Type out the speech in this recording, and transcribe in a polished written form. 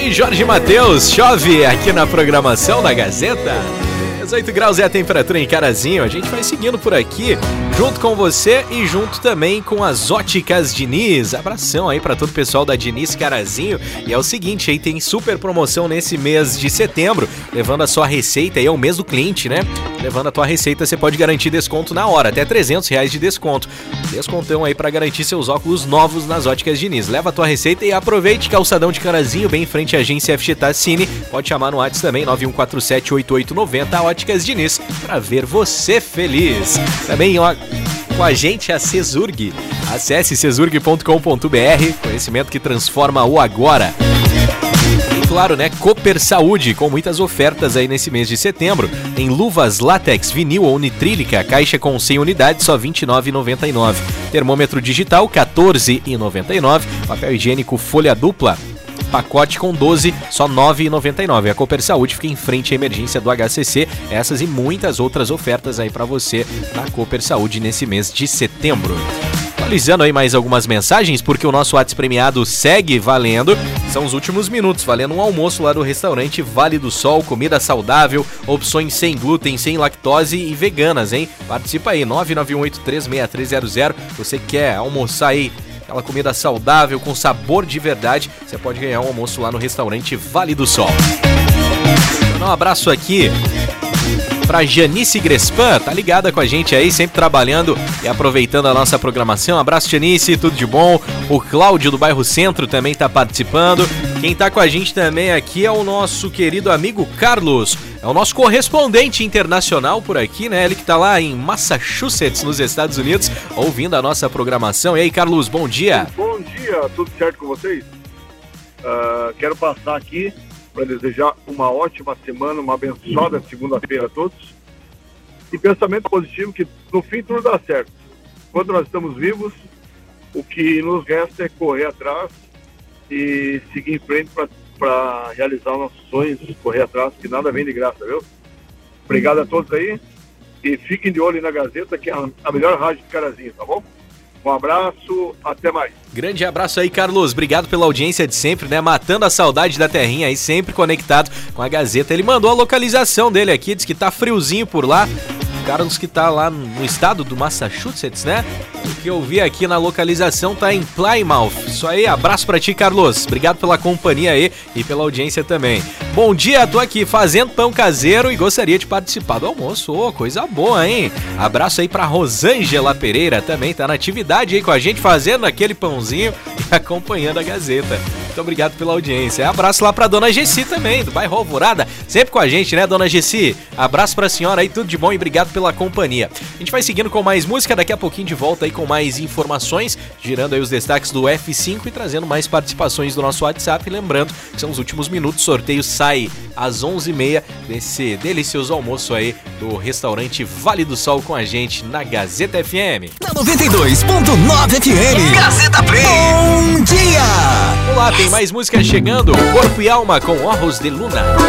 e Jorge Mateus, chove aqui na programação da Gazeta. 18 graus é a temperatura em Carazinho. A gente vai seguindo por aqui, junto com você e junto também com as Óticas Diniz. Abração aí pra todo o pessoal da Diniz Carazinho. E é o seguinte, aí tem super promoção nesse mês de setembro, levando a sua receita, aí é o mês do cliente, né? Levando a tua receita, você pode garantir desconto na hora, até R$300 de desconto. Descontão aí pra garantir seus óculos novos nas Óticas Diniz. Leva a tua receita e aproveite. Calçadão de Carazinho, bem em frente à agência FG Tassini. Pode chamar no WhatsApp também, 91478890, Óticas Diniz, pra ver você feliz. Também, ó, com a gente a Cesurg. Acesse cesurg.com.br, conhecimento que transforma o agora. E claro, né, Cooper Saúde, com muitas ofertas aí nesse mês de setembro. Tem luvas látex, vinil ou nitrílica, caixa com 100 unidades, só R$ 29,99. Termômetro digital, R$ 14,99. Papel higiênico folha dupla, pacote com 12, só R$ 9,99. A Cooper Saúde fica em frente à emergência do HCC. Essas e muitas outras ofertas aí pra você na Cooper Saúde nesse mês de setembro. Atualizando aí mais algumas mensagens, porque o nosso WhatsApp premiado segue valendo. São os últimos minutos, valendo um almoço lá do restaurante Vale do Sol, comida saudável, opções sem glúten, sem lactose e veganas, hein? Participa aí, 991836300. Você quer almoçar aí aquela comida saudável, com sabor de verdade, você pode ganhar um almoço lá no restaurante Vale do Sol. Vou dar um abraço aqui pra Janice Grespan, tá ligada com a gente aí, sempre trabalhando e aproveitando a nossa programação. Abraço, Janice, tudo de bom. O Cláudio do bairro Centro também tá participando. Quem tá com a gente também aqui é o nosso querido amigo Carlos, é o nosso correspondente internacional por aqui, né? Ele que tá lá em Massachusetts, nos Estados Unidos, ouvindo a nossa programação. E aí, Carlos, bom dia. Bom dia, tudo certo com vocês? Quero passar aqui para desejar uma ótima semana, uma abençoada segunda-feira a todos. E pensamento positivo, que no fim tudo dá certo. Enquanto nós estamos vivos, o que nos resta é correr atrás e seguir em frente para realizar nossos sonhos, correr atrás, que nada vem de graça, viu? Obrigado a todos aí e fiquem de olho aí na Gazeta, que é a melhor rádio de Carazinho, tá bom? Um abraço, até mais. Grande abraço aí, Carlos. Obrigado pela audiência de sempre, né? Matando a saudade da terrinha aí, sempre conectado com a Gazeta. Ele mandou a localização dele aqui, diz que tá friozinho por lá. Carlos que tá lá no estado do Massachusetts, né? O que eu vi aqui na localização tá em Plymouth. Isso aí, abraço pra ti, Carlos. Obrigado pela companhia aí e pela audiência também. Bom dia, tô aqui fazendo pão caseiro e gostaria de participar do almoço. Ô, coisa boa, hein? Abraço aí pra Rosângela Pereira, também tá na atividade aí com a gente, fazendo aquele pãozinho e acompanhando a Gazeta. Muito obrigado pela audiência. Abraço lá pra Dona Gessi também, do bairro Alvorada, sempre com a gente, né, Dona Gessi? Abraço pra senhora aí, tudo de bom e obrigado pela companhia. A gente vai seguindo com mais música, daqui a pouquinho de volta aí com mais informações, girando aí os destaques do F5 e trazendo mais participações do nosso WhatsApp. Lembrando que são os últimos minutos, sorteio sai às 11h30 desse delicioso almoço aí do restaurante Vale do Sol com a gente na Gazeta FM. Na 92.9 FM, Gazeta Play. Bom dia! Olá, tem mais música chegando, Corpo e Alma com Ojos de Luna.